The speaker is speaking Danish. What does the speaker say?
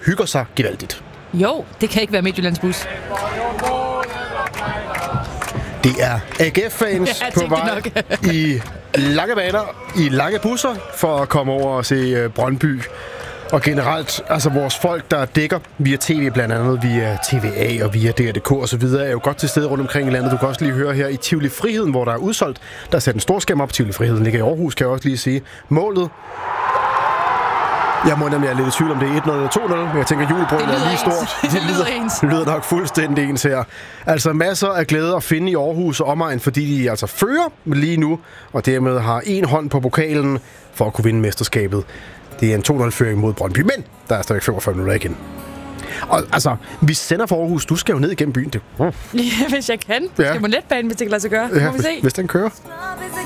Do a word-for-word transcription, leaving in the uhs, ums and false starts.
hygger sig gevaldigt. Jo, det kan ikke være Midtjyllands bus. Det er A G F-fans Ja, på vej i lange baner, i lange busser, for at komme over og se uh, Brøndby. Og generelt, altså vores folk, der dækker via tv, blandt andet via T V A og via D R punktum D K og så videre, er jo godt til stede rundt omkring i landet. Du kan også lige høre her i Tivoli Friheden, hvor der er udsolgt. Der er sat en stor skærm op. Tivoli Friheden ligger i Aarhus, kan jeg også lige sige. Målet... Jeg må nemlig være lidt i tvivl, om det er et nul eller to nul, men jeg tænker, at julebrødet er lige stort. Det lyder, det lyder ens. Det lyder nok fuldstændig ens her. Altså masser af glæde at finde i Aarhus og omegn, fordi de altså fører lige nu, og dermed har en hånd på pokalen for at kunne vinde mesterskabet. Det er en to nul-føring mod Brøndby, men der er stadig femogfyrre minutter igen. Og altså, vi sender for Aarhus. Du skal jo ned igennem byen. Det. Ja, hvis jeg kan. Ja. Skal man letbanen, hvis det kan lade sig gøre. Ja, Må vi hvis, se. hvis den kører.